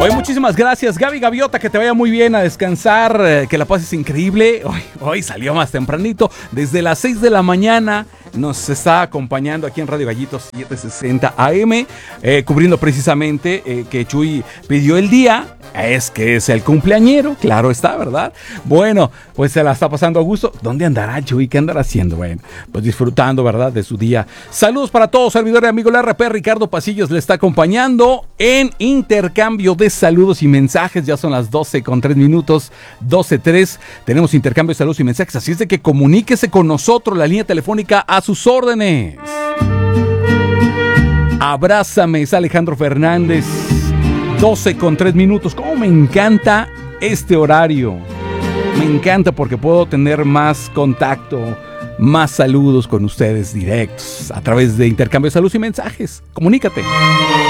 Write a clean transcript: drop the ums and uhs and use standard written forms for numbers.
Oye, muchísimas gracias, Gaby Gaviota, que te vaya muy bien a descansar, que la pases increíble. Hoy salió más tempranito, desde las 6 de la mañana nos está acompañando aquí en Radio Gallitos 760 AM, cubriendo precisamente que Chuy pidió el día. Es que es el cumpleañero, claro está, ¿verdad? Bueno, pues se la está pasando a gusto. ¿Dónde andará Chuy? ¿Qué andará haciendo? Bueno, pues disfrutando, ¿verdad?, de su día. Saludos para todos, servidor y amigo, el RP Ricardo Pasillos le está acompañando en intercambio de saludos y mensajes. Ya son las 12:03, 12:03. Tenemos intercambio de saludos y mensajes, así es de que comuníquese con nosotros, la línea telefónica a sus órdenes. Abrázame, es Alejandro Fernández. 12:03. ¿Cómo me encanta este horario? Me encanta porque puedo tener más contacto, más saludos con ustedes directos a través de intercambio de saludos y mensajes. Comunícate.